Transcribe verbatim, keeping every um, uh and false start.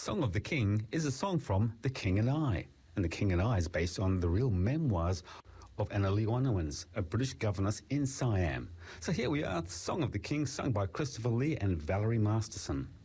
Song of the King is a song from The King and I, and The King and I is based on the real memoirs of Anna Leonowens, a British governess in Siam. So here we are, Song of the King, sung by Christopher Lee and Valerie Masterson.